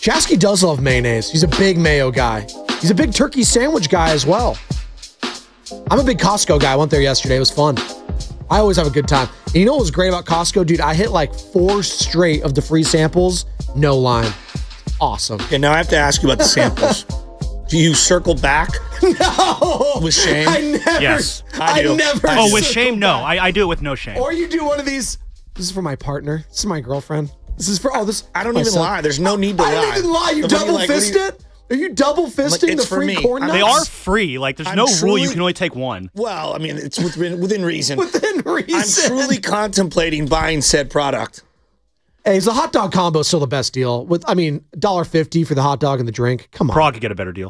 Chasky does love mayonnaise. He's a big mayo guy. He's a big turkey sandwich guy as well. I'm a big Costco guy. I went there yesterday. It was fun. I always have a good time. And you know what was great about Costco? Dude, I hit like 4 straight of the free samples. No line. Awesome. Okay, now I have to ask you about the samples. Do you circle back? No. With shame? I never. Yes. I do. never. Oh, with circle shame? No. back. I do it with no shame. Or you do one of these. This is for my partner. This is my girlfriend. This is for, this. I don't my even son. lie. There's no need to lie. I don't even lie. You But when double like, what do fist you- it? Are you double fisting it's the for free me. corn nuts? They are free. Like, there's I'm no rule. truly- You can only take one. Well, I mean, it's within reason. Within reason. I'm truly contemplating buying said product. Hey, is the hot dog combo still the best deal? $1.50 for the hot dog and the drink. Come on. Prague could get a better deal.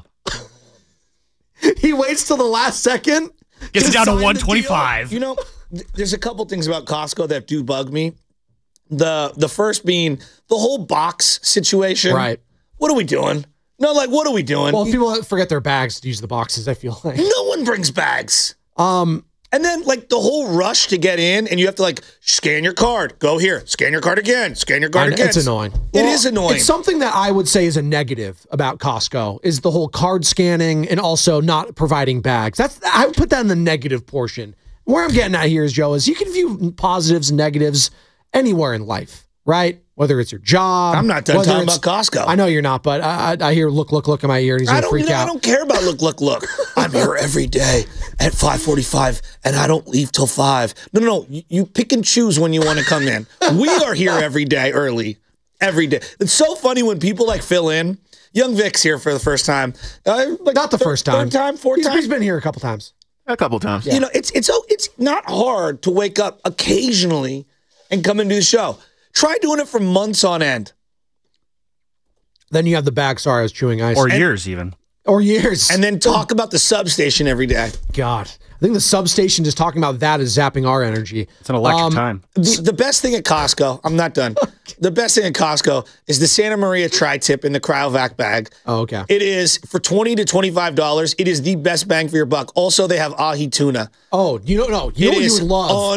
He waits till the last second. Gets it down to sign the 125. You know, there's a couple things about Costco that do bug me. The first being the whole box situation. Right. What are we doing? No, like, what are we doing? Well, if people forget their bags to use the boxes, I feel like. No one brings bags. And then, like, the whole rush to get in, and you have to, like, scan your card. Go here. Scan your card again. Scan your card again. It's annoying. It is annoying. It's something that I would say is a negative about Costco is the whole card scanning and also not providing bags. I would put that in the negative portion. Where I'm getting at here is, Joe, is you can view positives and negatives anywhere in life, right? Whether it's your job. I'm not done whether talking it's- about Costco. I know you're not, but I hear look in my ear and he's going to freak out. I don't care about look. I'm here every day at 5:45, and I don't leave till 5. No. You pick and choose when you want to come in. We are here every day early. Every day. It's so funny when people, like, fill in. Young Vic's here for the first time. Not the first time. Third time, fourth time. He's been here a couple times. A couple times. You know, it's not hard to wake up occasionally and come and do the show. Try doing it for months on end. Then you have the bag. Sorry, I was chewing ice. Or years, even. Or years. And then talk about the substation every day. God. I think the substation just talking about that is zapping our energy. It's an electric time. The best thing at Costco, I'm not done. The best thing at Costco is the Santa Maria tri-tip in the cryovac bag. Oh, okay. It is for $20 to $25. It is the best bang for your buck. Also, they have ahi tuna. Oh, you know what you is would love?